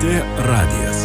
LRT radijas.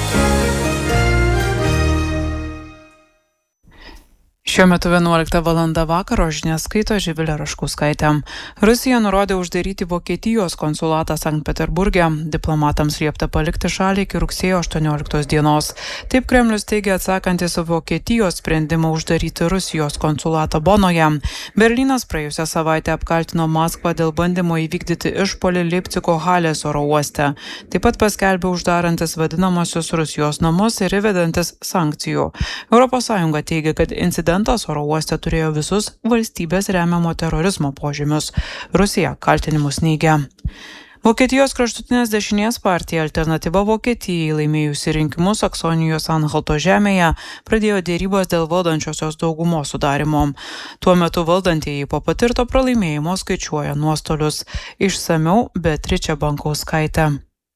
Šiuo metu 11 val. Vakaro žinias skaito Živilė Raškauskaitė. Rusija nurodė uždaryti Vokietijos konsulatą Sankt Peterburge. Diplomatams liepta palikti šalį iki rugsėjo 18 dienos. Taip Kremlius teigia atsakantis Vokietijos sprendimą uždaryti Rusijos konsulatą Bonoje. Berlynas praėjusią savaitę apkaltino Maskvą dėl bandymo įvykdyti išpuolį Leipcigo Halės oro uoste. Taip pat paskelbė uždarantis vadinamosius Rusijos namus ir įvedantis sankcijų. ES teigia, kad incidentas oro uoste turėjo visus valstybės remiamo terorizmo požymius. Rusija kaltinimus neigia. Vokietijos kraštutinės dešinės partija Alternatyva Vokietijai laimėjusi rinkimus Saksonijos Anhalto žemėje pradėjo dėrybas dėl valdančiosios daugumos sudarimo. Tuo metu valdantieji po patirto pralaimėjimo skaičiuoja nuostolius. Išsamiau Beatričė Bankauskaitė.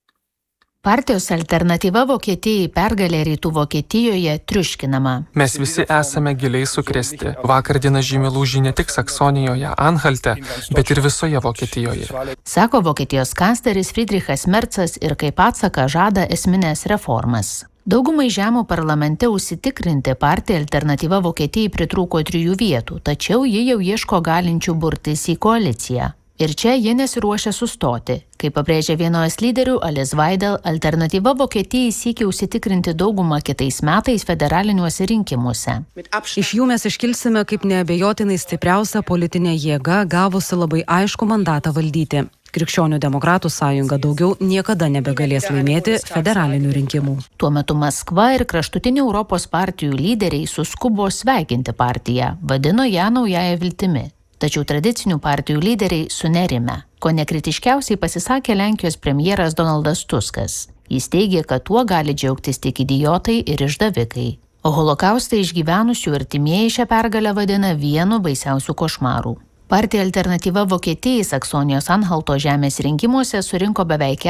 Partijos Alternatyva Vokietijai pergalė Rytų Vokietijoje triuškinama. Mes visi esame giliai sukrėsti. Vakar diena žymi lūžį ne tik Saksonijoje, Anhalte, bet ir visoje Vokietijoje. Sako Vokietijos kancleris Friedrichas Merzas ir kaip atsaką žada esminės reformas. Daugumai žemų parlamente užsitikrinti partija Alternatyva Vokietijai pritrūko 3 vietų, tačiau ji jau ieško galinčių burtis į koaliciją. Ir čia jie nesiruošia sustoti. Kaip pabrėžia vienos lyderių Alice Weidel, Alternatyva Vokietijai siekia užsitikrinti daugumą kitais metais federaliniuose rinkimuose. Iš jų mes iškilsime kaip neabejotinai stipriausia politinė jėga, gavusi labai aišku mandatą valdyti. Krikščionių demokratų sąjunga daugiau niekada nebegalės laimėti federalinių rinkimų. Tuo metu Maskva ir kraštutinių Europos partijų lyderiai suskubo sveikinti partiją, vadino ją naująja viltimi. Tačiau tradicinių partijų lyderiai sunerime. Kone kritiškiausiai pasisakė Lenkijos premjeras Donaldas Tuskas. Jis teigė, kad tuo gali džiaugtis tik idiotai ir išdavikai. O holokaustą išgyvenusių artimieji šią pergalę vadina vienu baisiausių košmarų. Partija Alternatyva Vokietijai Saksonijos Anhalto žemės rinkimuose surinko beveik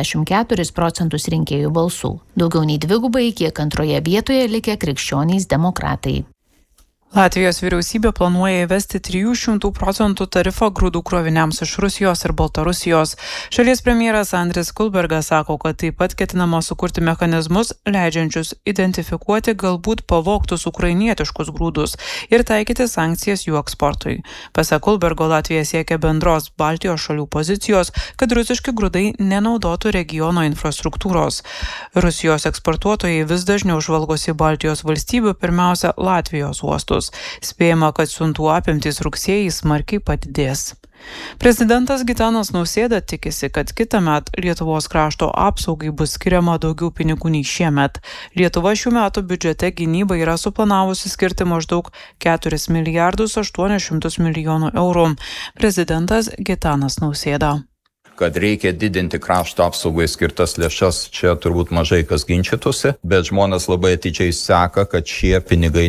44% rinkėjų balsų. Daugiau nei dvigubai, kiek antroje vietoje likę krikščionys demokratai. Latvijos vyriausybė planuoja įvesti 300% tarifą grūdų kroviniams iš Rusijos ir Baltarusijos. Šalies premjeras Andris Kulbergas sako, kad taip pat ketinama sukurti mechanizmus, leidžiančius identifikuoti galbūt pavogtus ukrainietiškus grūdus ir taikyti sankcijas jų eksportui. Pasak Kulbergo, Latvija siekia bendros Baltijos šalių pozicijos, kad rusiški grūdai nenaudotų regiono infrastruktūros. Rusijos eksportuotojai vis dažniau žvalgosi Baltijos valstybių, pirmiausia Latvijos uostus. Spėjama, kad siuntų apimtys rugsėjį smarkiai padidės. Prezidentas Gitanas Nausėda tikisi, kad kitąmet Lietuvos krašto apsaugai bus skiriama daugiau pinigų nei šiemet. Lietuva šių metų biudžete gynybai yra suplanavusi skirti maždaug 4 milijardus 800 milijonų eurų. Prezidentas Gitanas Nausėda. Kad reikia didinti krašto apsaugai skirtas lėšas, čia turbūt mažai kas ginčytųsi, bet žmonės labai atidžiai seka, kad šie pinigai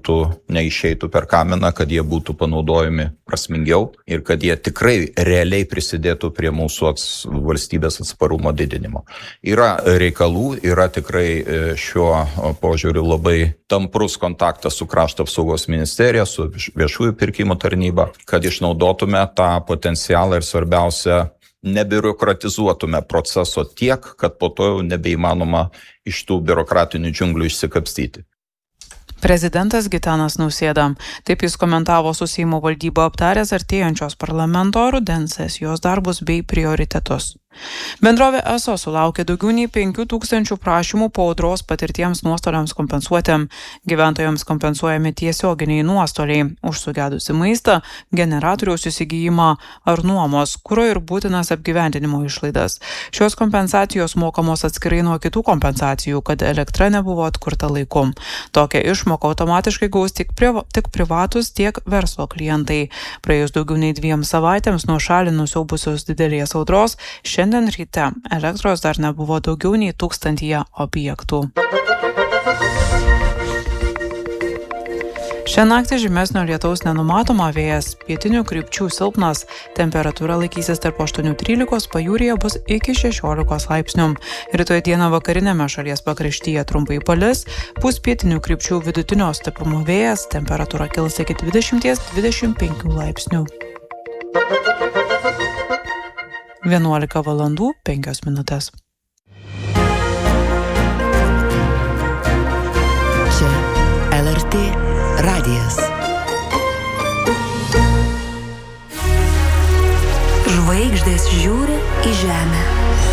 neišeitų per kaminą, kad jie būtų panaudojami prasmingiau ir kad jie tikrai realiai prisidėtų prie mūsų valstybės atsparumo didinimo. Yra reikalų, yra tikrai šiuo požiūriu labai tamprus kontaktas su krašto apsaugos ministerija, su viešųjų pirkimų tarnyba, kad išnaudotume tą potencialą ir svarbiausia, nebiurokratizuotume proceso tiek, kad po to jau nebeįmanoma iš tų biurokratinių džiunglių išsikapstyti. Prezidentas Gitanas Nausėda. Taip jis komentavo su Seimo valdyba aptaręs artėjančios parlamento rudens sesijos darbus bei prioritetus. Bendrovė ESO sulaukė daugiau nei 5000 prašymų po audros patirtiems nuostoliams kompensuoti. Gyventojams kompensuojami tiesioginiai nuostoliai už sugedusi maistą, generatoriaus įsigijimą ar nuomos, kuro ir būtinas apgyvendinimo išlaidas. Šios kompensacijos mokamos atskirai nuo kitų kompensacijų, kad elektra nebuvo atkurta laiku. Tokią išmoką automatiškai gaus tik privatus, tiek verslo klientai. Praėjus daugiau nei 2 savaitėms nuo šalį nusiaubusios didelės audros, šiandien ryte elektros dar nebuvo daugiau nei 1000 objektų. Šią naktį žymesnio lietaus nenumatoma, vėjas pietinių krypčių silpnas, temperatūra laikysis tarp 8-13, pajūryje bus iki 16 laipsnių. Rytoj dieną vakarinėme šalies pakraštyje trumpai palis, pūs pietinių krypčių vidutinio stiprumo vėjas, temperatūra kils iki 20-25 laipsnių. 11 valandų 5 minutės. radijas. Žvaigždės žiūri į žemę.